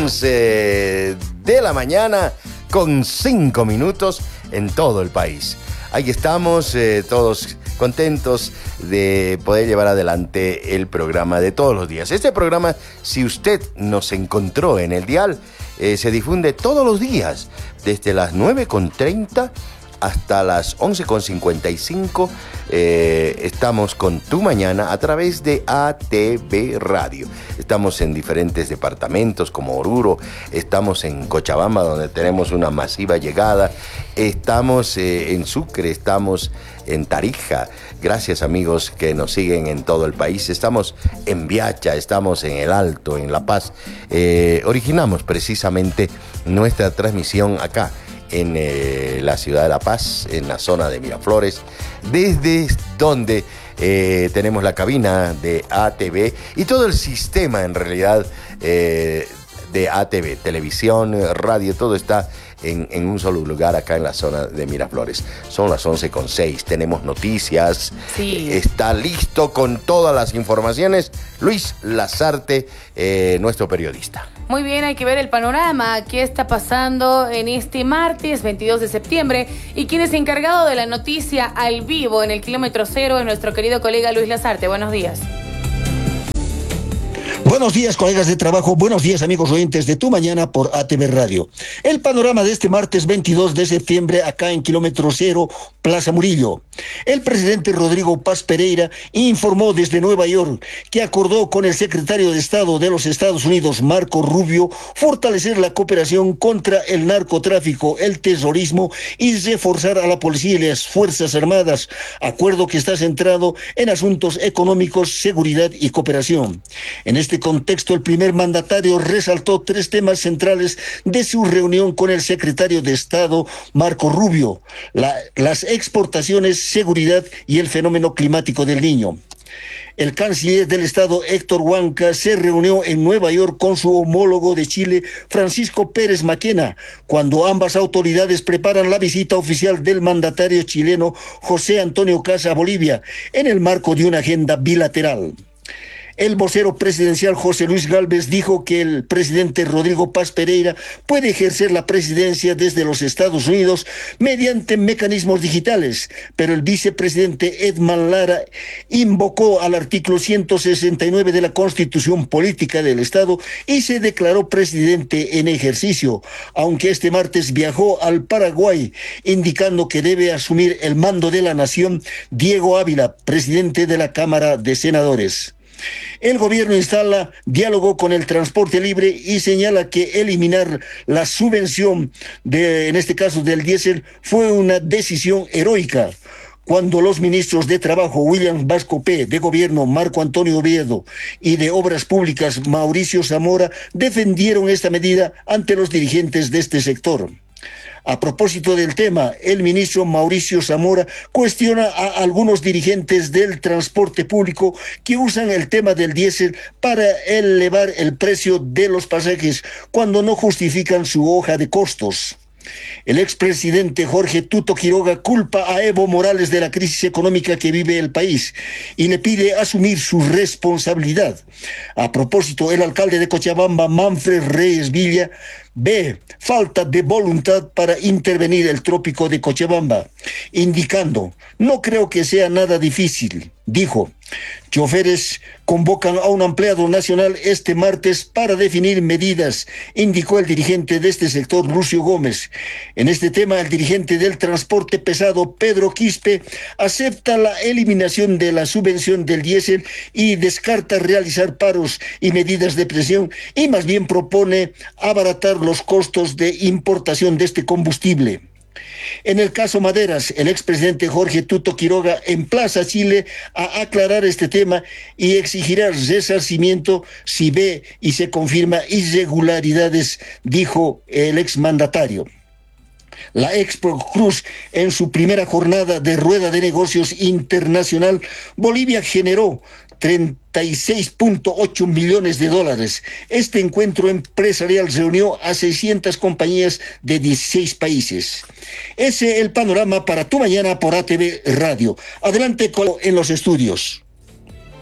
11 de la mañana con 5 minutos en todo el país. Aquí estamos todos contentos de poder llevar adelante el programa de todos los días. Este programa, si usted nos encontró en el dial, se difunde todos los días, desde las 9:30 hasta las 11:55. Estamos con Tu Mañana a través de ATV Radio. Estamos en diferentes departamentos como Oruro, estamos en Cochabamba, donde tenemos una masiva llegada, estamos en Sucre, estamos en Tarija. Gracias, amigos que nos siguen en todo el país. Estamos en Viacha, estamos en El Alto, en La Paz. Originamos precisamente nuestra transmisión acá en la ciudad de La Paz, en la zona de Miraflores, desde donde tenemos la cabina de ATV y todo el sistema, en realidad, de ATV, televisión, radio, todo está en un solo lugar acá en la zona de Miraflores. Son las 11:06, tenemos noticias, sí. Está listo con todas las informaciones Luis Lazarte, nuestro periodista. Muy bien, hay que ver el panorama, qué está pasando en este martes 22 de septiembre y quién es encargado de la noticia al vivo en el kilómetro cero es nuestro querido colega Luis Lazarte. Buenos días. Buenos días, colegas de trabajo. Buenos días, amigos oyentes de Tu Mañana por ATV Radio. El panorama de este martes 22 de septiembre acá en kilómetro cero, Plaza Murillo. El presidente Rodrigo Paz Pereira informó desde Nueva York que acordó con el secretario de Estado de los Estados Unidos, Marco Rubio, fortalecer la cooperación contra el narcotráfico, el terrorismo y reforzar a la policía y las Fuerzas Armadas. Acuerdo que está centrado en asuntos económicos, seguridad y cooperación. En este contexto, el primer mandatario resaltó 3 temas centrales de su reunión con el secretario de Estado, Marco Rubio: las exportaciones, seguridad y el fenómeno climático del Niño. El canciller del Estado, Héctor Huanca, se reunió en Nueva York con su homólogo de Chile, Francisco Pérez Maquena, cuando ambas autoridades preparan la visita oficial del mandatario chileno José Antonio Kast a Bolivia, en el marco de una agenda bilateral. El vocero presidencial José Luis Gálvez dijo que el presidente Rodrigo Paz Pereira puede ejercer la presidencia desde los Estados Unidos mediante mecanismos digitales, pero el vicepresidente Edman Lara invocó al artículo 169 de la Constitución Política del Estado y se declaró presidente en ejercicio, aunque este martes viajó al Paraguay, indicando que debe asumir el mando de la nación Diego Ávila, presidente de la Cámara de Senadores. El gobierno instala diálogo con el transporte libre y señala que eliminar la subvención en este caso del diésel, fue una decisión heroica. Cuando los ministros de Trabajo, William Vascopé, de Gobierno, Marco Antonio Oviedo, y de Obras Públicas, Mauricio Zamora, defendieron esta medida ante los dirigentes de este sector. A propósito del tema, el ministro Mauricio Zamora cuestiona a algunos dirigentes del transporte público que usan el tema del diésel para elevar el precio de los pasajes cuando no justifican su hoja de costos. El expresidente Jorge Tuto Quiroga culpa a Evo Morales de la crisis económica que vive el país y le pide asumir su responsabilidad. A propósito, el alcalde de Cochabamba, Manfred Reyes Villa, ve falta de voluntad para intervenir el trópico de Cochabamba, indicando: no creo que sea nada difícil. Dijo: choferes convocan a un ampliado nacional este martes para definir medidas, indicó el dirigente de este sector, Lucio Gómez. En este tema, el dirigente del transporte pesado, Pedro Quispe, acepta la eliminación de la subvención del diésel y descarta realizar paros y medidas de presión, y más bien propone abaratar los costos de importación de este combustible. En el caso Maderas, el expresidente Jorge Tuto Quiroga emplaza a Chile a aclarar este tema y exigirá resarcimiento si ve y se confirma irregularidades, dijo el exmandatario. La Expo Cruz, en su primera jornada de rueda de negocios internacional, Bolivia generó 36.8 millones de dólares. Este encuentro empresarial reunió a 600 compañías de 16 países. Ese es el panorama para Tu Mañana por ATV Radio. Adelante en los estudios.